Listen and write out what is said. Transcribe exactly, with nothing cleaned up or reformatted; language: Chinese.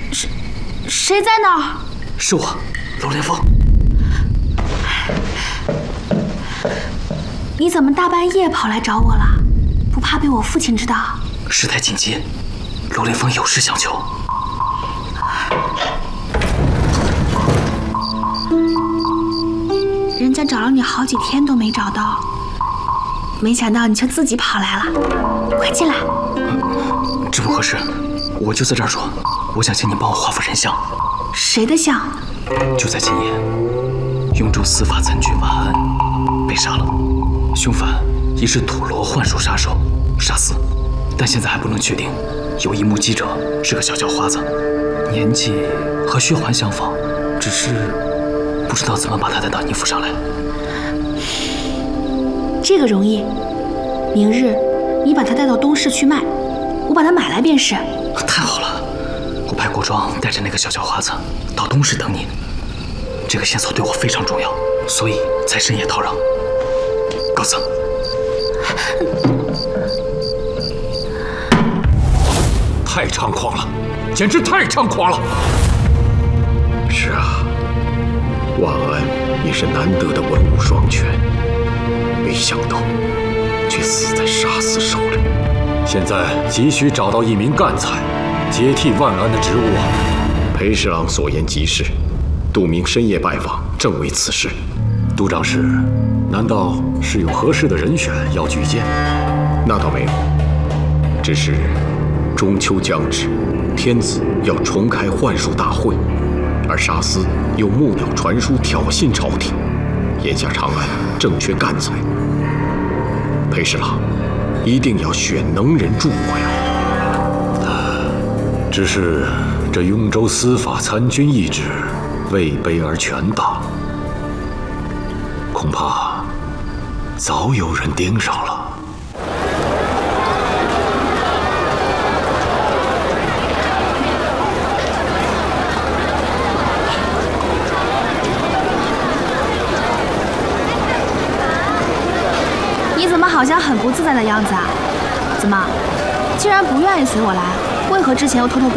谁谁在那儿？ 是我，楼连峰。 你怎么大半夜跑来找我了？不怕被我父亲知道？ 事态紧急，楼连峰有事相求。 人家找了你好几天都没找到，没想到你却自己跑来了。快进来。 嗯、这不合适，我就在这儿住。我想请你帮我画幅人像。 谁的像？ 就在今夜，雍州司法参军万安被杀了，凶犯疑是土罗幻术杀手沙司，但现在还不能确定。有一目击者是个小叫花子，年纪和薛环相仿，只是不知道怎么把他带到你府上来。 这个容易，明日你把他带到东市去卖，我把他买来便是。 太好了，我派国庄带着那个小叫花子到东市等你。这个线索对我非常重要，所以才深夜逃让。告辞。 太猖狂了，简直太猖狂了！ 是啊，万安也是难得的文武双全，没想到却死在沙司手里。 现在急需找到一名干才，接替万安的职务啊！ 裴侍郎所言极是，杜明深夜拜访，正为此事。 杜长史，难道是有合适的人选要举荐？ 那倒没有，只是中秋将至，天子要重开幻术大会，而沙司又木鸟传书挑衅朝廷，眼下长安正缺干才，裴侍郎一定要选能人助我呀。 只是这雍州司法参军一职，位卑而权大，恐怕早有人盯上了。 你怎么好像很不自在的样子啊？怎么，既然不愿意随我来，为何之前又偷偷